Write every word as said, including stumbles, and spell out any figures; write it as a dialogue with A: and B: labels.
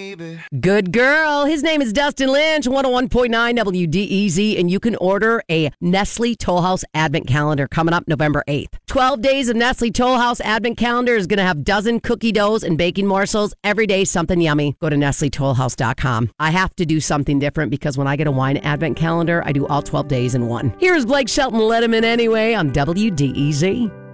A: baby.
B: Good girl. His name is Dustin Lynch, one oh one point nine W D E Z, and you can order a Nestle Toll House Advent Calendar coming up November eighth. twelve days of Nestle Toll House Advent Calendar is going to have dozen cookie doughs and baking morsels. Every day, something yummy. Go to Nestle Toll House dot com. I have to do something different because when I get a wine Advent Calendar, I do all twelve days in one. Here's Blake Shelton, Let Him In Anyway on W D E Z.